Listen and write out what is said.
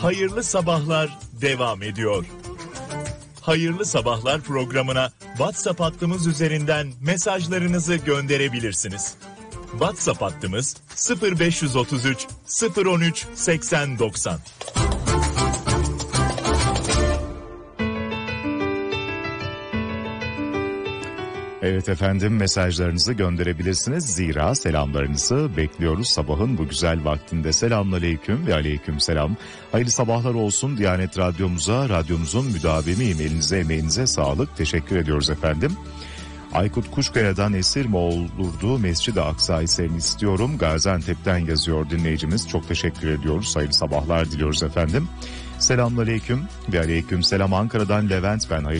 Hayırlı Sabahlar devam ediyor. Hayırlı Sabahlar programına WhatsApp hattımız üzerinden mesajlarınızı gönderebilirsiniz. WhatsApp hattımız 0533 013 8090. Evet efendim, mesajlarınızı gönderebilirsiniz. Zira selamlarınızı bekliyoruz sabahın bu güzel vaktinde. Selamünaleyküm ve aleykümselam. Hayırlı sabahlar olsun Diyanet Radyomuza, radyomuzun müdavimiyim. Elinize emeğinize sağlık. Teşekkür ediyoruz efendim. Aykut Kuşkaya'dan esir mi olurdu Mescid-i Aksa eserini istiyorum. Gaziantep'ten yazıyor dinleyicimiz. Çok teşekkür ediyoruz. Hayırlı sabahlar diliyoruz efendim. Selamünaleyküm ve aleykümselam. Ankara'dan Levent ben.